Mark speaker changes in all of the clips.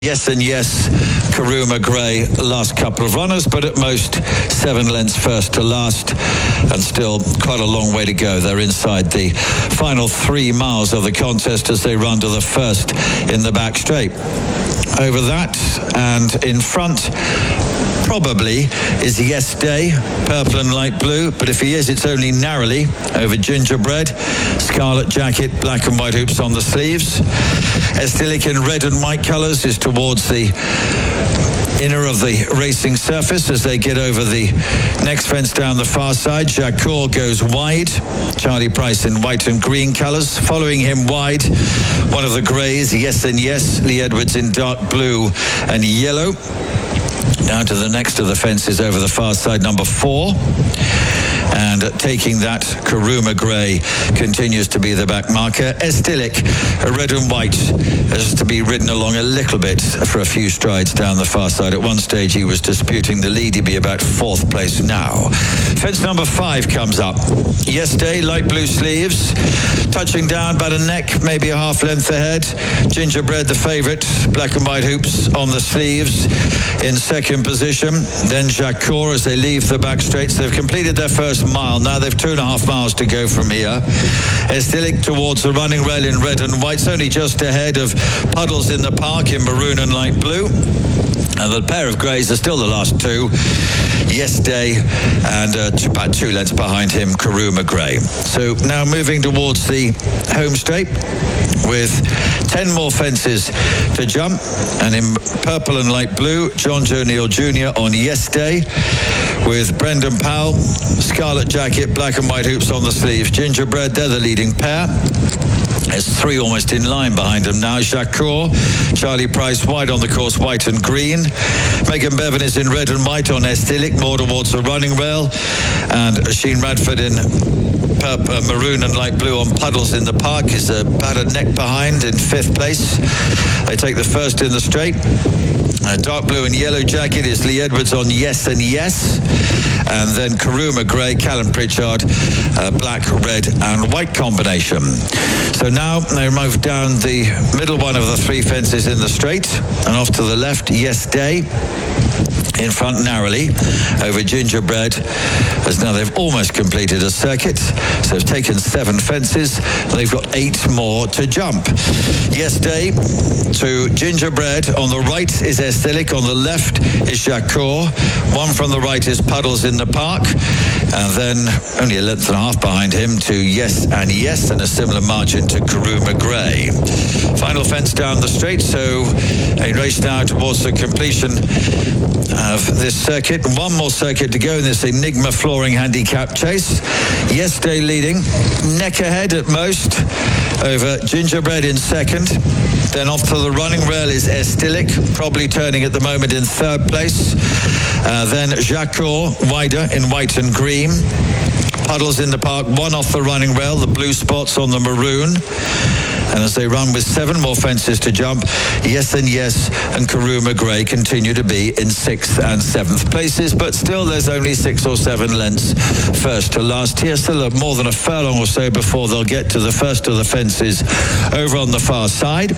Speaker 1: Yes and yes, Karuma Grey, last couple of runners, but at most 7 lengths first to last, and still quite a long way to go. They're inside the final 3 miles of the contest as they run to the first in the back straight. Over that and in front probably is Yes Day, purple and light blue, but if he is, it's only narrowly over Gingerbread, scarlet jacket, black and white hoops on the sleeves. Estilic in red and white colours is towards the inner of the racing surface as they get over the next fence down the far side. Jacquard goes wide. Charlie Price in white and green colours. Following him wide, one of the greys, Yes and Yes. Lee Edwards in dark blue and yellow. Down to the next of the fences over the far side, number 4. And taking that, Karuma Grey continues to be the back marker. Estilic, red and white, has to be ridden along a little bit for a few strides down the far side. At one stage he was disputing the lead. He'd be about 4th place now. Fence number 5 comes up. Yes Day, light blue sleeves, touching down about a neck, maybe a half length ahead. Gingerbread the favourite, black and white hoops on the sleeves in second position. Then Jacquard as they leave the back straights. They've completed their first mile. Now they've 2.5 miles to go from here. Estilic towards the running rail in red and white. It's only just ahead of Puddles in the Park in maroon and light blue. And the pair of greys are still the last 2. Yes Day and about 2 lengths behind him, Karuma Grey. So now moving towards the home straight with 10 more fences to jump. And in purple and light blue, John Joe Neal Jr. on Yes Day with Brendan Powell, scarlet jacket, black and white hoops on the sleeves. Gingerbread, they're the leading pair. There's 3 almost in line behind them now. Jacquard, Charlie Price wide on the course, white and green. Megan Bevan is in red and white on Estilic, more towards the running rail. And Sheen Radford in purple, maroon and light blue on Puddles in the Park is about a neck behind in 5th place. They take the first in the straight. Dark blue and yellow jacket is Lee Edwards on Yes and Yes. And then Karuma Grey, Callum Pritchard, black, red and white combination. So now they move down the middle one of the 3 fences in the straight, and off to the left, Yes Day. In front narrowly over Gingerbread, as now they've almost completed a circuit. So they've taken 7 fences. They've got 8 more to jump. Yes Day to Gingerbread. On the right is Estilic. On the left is Jacquard. One from the right is Puddles in the Park. And then only a length and a half behind him to Yes and Yes, and a similar margin to Karuma Grey. Final fence down the straight. So a race now towards the completion of this circuit. 1 more circuit to go in this Enigma Flooring Handicap Chase. Yes Day leading, neck ahead at most over Gingerbread in second. Then off to the running rail is Estilic, probably turning at the moment in 3rd place. Then Jacquard wider in white and green. Puddles in the Park, 1 off the running rail, the blue spots on the maroon. And as they run with 7 more fences to jump, Yes and Yes and Karuma Grey continue to be in 6th and 7th places, but still there's only 6 or 7 lengths first to last here. Still more than a furlong or so before they'll get to the first of the fences over on the far side.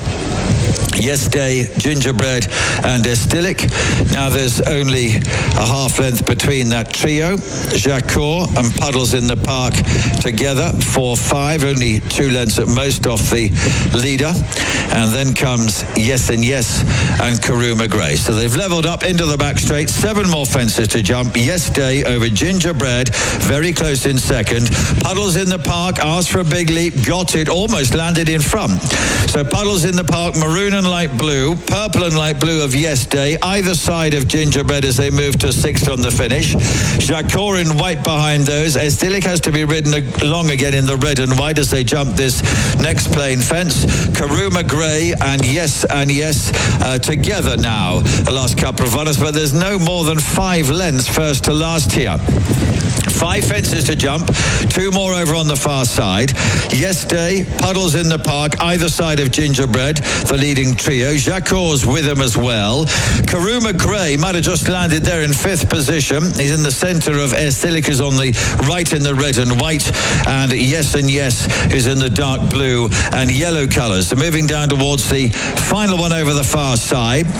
Speaker 1: Yes Day, Gingerbread and Estilic. Now there's only a half length between that trio. Jacquard and Puddles in the Park together, 4-5, only 2 lengths at most off the leader. And then comes Yes and Yes and Karuma Grey. So they've levelled up into the back straight. 7 more fences to jump. Yes Day over Gingerbread, very close in second. Puddles in the Park asked for a big leap, got it, almost landed in front. So Puddles in the Park, maroon and light blue, purple and light blue of Yes Day, either side of Gingerbread as they move to 6th on the finish. Jacquard in white behind those. Estilic has to be ridden along again in the red and white as they jump this next plain fence. Karuma Grey and Yes together now, the last couple of runners, but there's no more than 5 lengths first to last here. 5 fences to jump, 2 more over on the far side. Yes Day, Puddles in the Park, either side of Gingerbread, the leading trio. Jacquard's with him as well. Karuma Grey might have just landed there in 5th position. He's in the centre of Estilic, who's on the right in the red and white, and Yes and Yes is in the dark blue and yellow colours. So moving down towards the final one over the far side.